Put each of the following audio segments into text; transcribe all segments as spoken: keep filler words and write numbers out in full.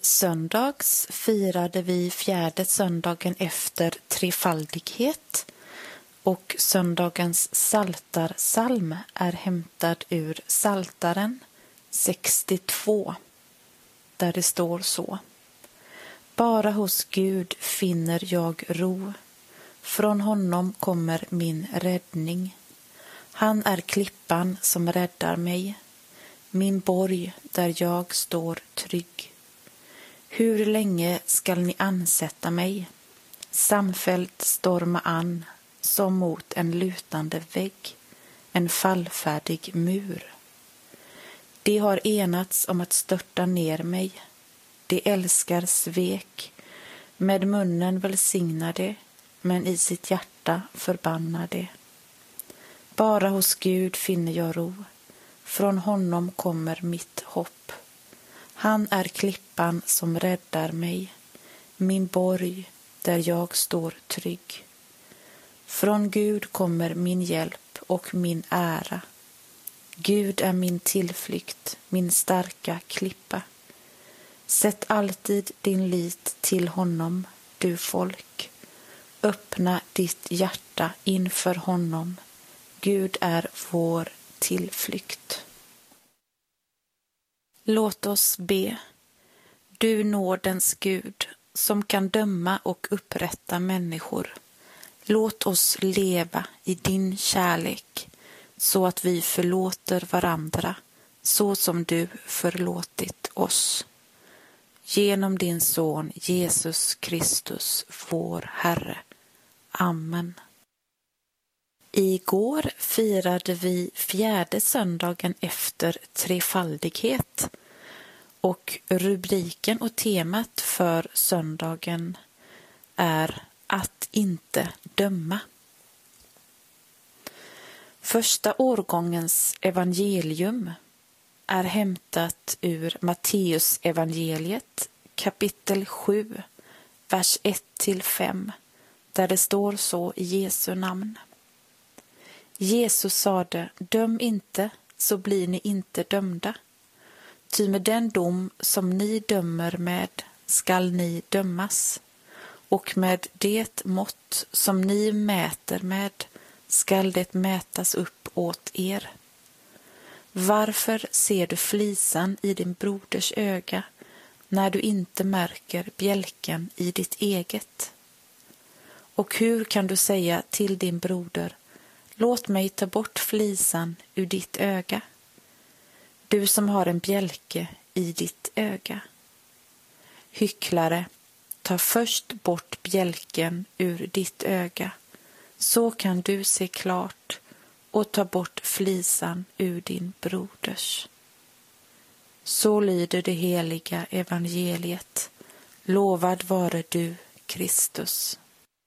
söndags firade vi fjärde söndagen efter trefaldighet och söndagens psaltarpsalm är hämtad ur Psaltaren sextiotvå där det står så: Bara hos Gud finner jag ro, från honom kommer min räddning. Han är klippan som räddar mig, min borg där jag står trygg. Hur länge skall ni ansätta mig, samfällt storma an som mot en lutande vägg, en fallfärdig mur? De har enats om att störta ner mig, de älskar svek, med munnen välsignade, men i sitt hjärta förbannade. Bara hos Gud finner jag ro, från honom kommer mitt hopp. Han är klippan som räddar mig, min borg där jag står trygg. Från Gud kommer min hjälp och min ära. Gud är min tillflykt, min starka klippa. Sätt alltid din lit till honom, du folk. Öppna ditt hjärta inför honom. Gud är vår tillflykt. Låt oss be. Du nådens Gud, som kan döma och upprätta människor. Låt oss leva i din kärlek, så att vi förlåter varandra, så som du förlåtit oss. Genom din son Jesus Kristus, vår Herre. Amen. Igår firade vi fjärde söndagen efter trefaldighet och rubriken och temat för söndagen är att inte döma. Första årgångens evangelium är hämtat ur Matteus evangeliet kapitel sju, vers ett till fem, där det står så i Jesu namn. Jesus sade: Döm inte, så blir ni inte dömda. Ty med den dom som ni dömer med skall ni dömas, och med det mått som ni mäter med skall det mätas upp åt er. Varför ser du flisan i din broders öga när du inte märker bjälken i ditt eget? Och hur kan du säga till din broder: låt mig ta bort flisan ur ditt öga, du som har en bjälke i ditt öga? Hycklare, ta först bort bjälken ur ditt öga, så kan du se klart och ta bort flisan ur din broders. Så lyder det heliga evangeliet. Lovad vare du, Kristus.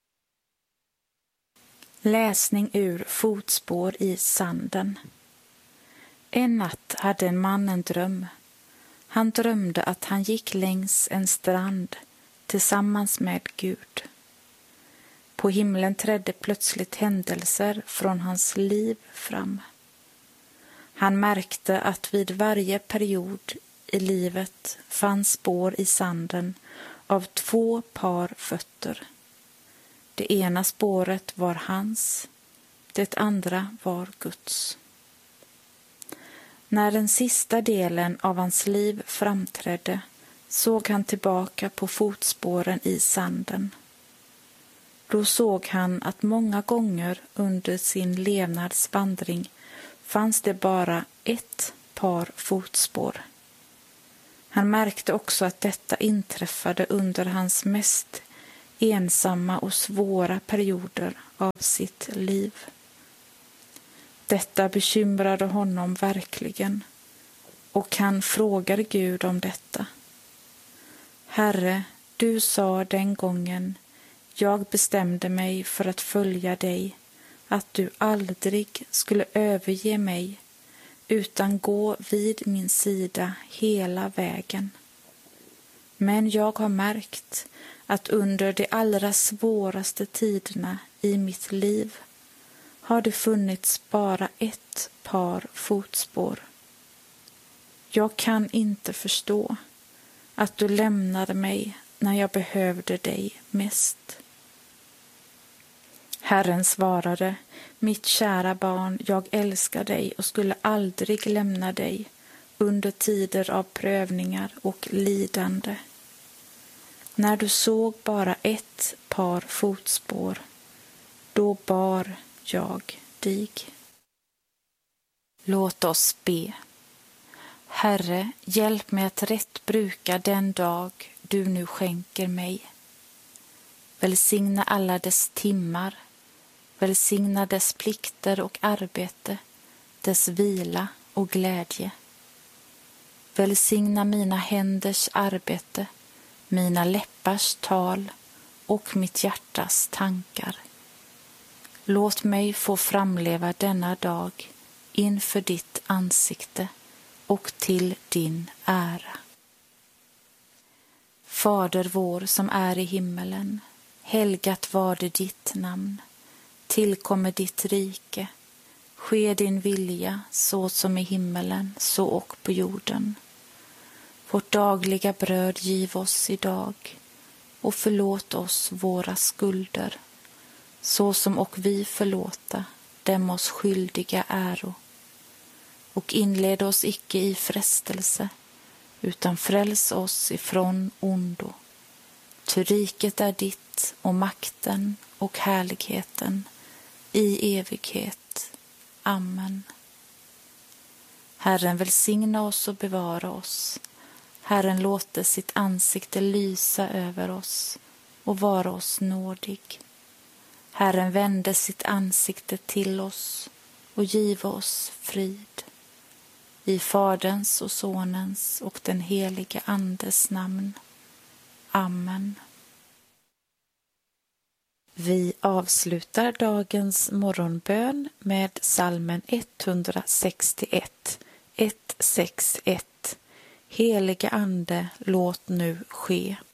Läsning ur Fotspår i sanden. En natt hade en man en dröm. Han drömde att han gick längs en strand tillsammans med Gud. På himlen trädde plötsligt händelser från hans liv fram. Han märkte att vid varje period i livet fanns spår i sanden av två par fötter. Det ena spåret var hans, det andra var Guds. När den sista delen av hans liv framträdde såg han tillbaka på fotspåren i sanden. Då såg han att många gånger under sin levnadsvandring fanns det bara ett par fotspår. Han märkte också att detta inträffade under hans mest ensamma och svåra perioder av sitt liv. Detta bekymrade honom verkligen, och han frågade Gud om detta. Herre, du sa den gången jag bestämde mig för att följa dig, att du aldrig skulle överge mig, utan gå vid min sida hela vägen. Men jag har märkt att under de allra svåraste tiderna i mitt liv har det funnits bara ett par fotspår. Jag kan inte förstå att du lämnade mig när jag behövde dig mest. Herren svarade, mitt kära barn, jag älskar dig och skulle aldrig lämna dig under tider av prövningar och lidande. När du såg bara ett par fotspår, då bar jag dig. Låt oss be. Herre, hjälp mig att rätt bruka den dag du nu skänker mig. Välsigna alla dess timmar, välsigna dess plikter och arbete, dess vila och glädje. Välsigna mina händers arbete, mina läppars tal och mitt hjärtas tankar. Låt mig få framleva denna dag inför ditt ansikte och till din ära. Fader vår som är i himmelen, helgat var det ditt namn. Tillkommer ditt rike, ske din vilja så som i himmelen, så och på jorden. Vårt dagliga bröd giv oss idag och förlåt oss våra skulder, så som och vi förlåta dem oss skyldiga äro. Och inled oss icke i frestelse, utan fräls oss ifrån ondo. Ty riket är ditt och makten och härligheten i evighet. Amen. Herren välsigna oss och bevara oss. Herren låter sitt ansikte lysa över oss och vara oss nådig. Herren vände sitt ansikte till oss och giv oss frid. I Faderns och Sonens och den helige Andes namn. Amen. Vi avslutar dagens morgonbön med psalmen etthundrasextioett, etthundrasextioett. Helige Ande, låt nu ske.